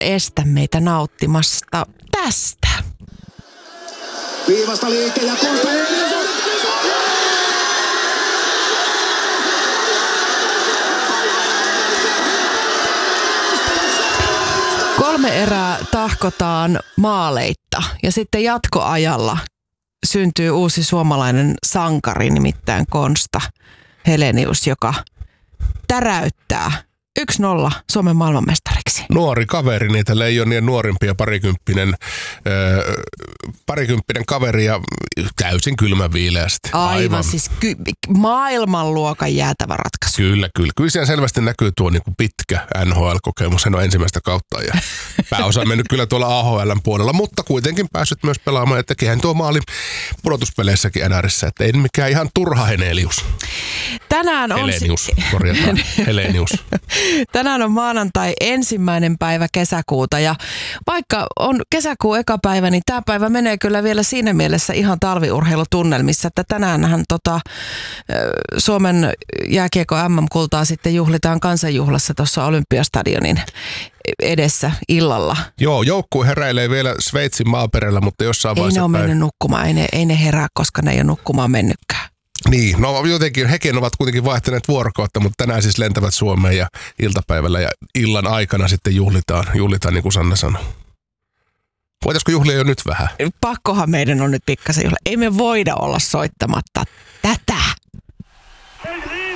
estä meitä nauttimasta tästä. Viivasta liike ja Kolme erää tahkotaan maaleitta ja sitten jatkoajalla syntyy uusi suomalainen sankari, nimittäin Konsta Helenius, joka täräyttää 1-0 Suomen maailmanmestariksi. Nuori kaveri, niitä Leijonien nuorimpia, parikymppinen kaveri ja täysin kylmäviileästi. Aivan siis maailmanluokan jäätävä ratkaisu. Kyllä. Kyllä siellä selvästi näkyy tuo niin kuin pitkä NHL-kokemus. Hän on ensimmäistä kautta ja pääosa on mennyt kyllä tuolla AHL:n puolella, mutta kuitenkin päässyt myös pelaamaan ja tekihän tuo maali pudotuspeleissäkin NRissä, että ei mikään ihan turha Helenius. Tänään on Helenius. Tänään on maanantai 1. päivä kesäkuuta ja vaikka on kesäkuun eka päivä, niin tämä päivä menee kyllä vielä siinä mielessä ihan talviurheilutunnelmissa, että tänäänhän Suomen jääkiekko MM-kultaa sitten juhlitaan kansanjuhlassa tuossa Olympiastadionin edessä illalla. Joo, joukkue heräilee vielä Sveitsin maaperällä, mutta jossain vaiheessa... Ei ne ole mennyt nukkumaan, ei ne herää, koska ne ei ole nukkumaan mennytkään. Niin, no jotenkin hekin ovat kuitenkin vaihtaneet vuorokautta, mutta tänään siis lentävät Suomeen ja iltapäivällä ja illan aikana sitten juhlitaan niin kuin Sanna sanoi. Voitaisiko juhlia jo nyt vähän? Pakkohan meidän on nyt pikkasen juhlia. Ei me voida olla soittamatta tätä.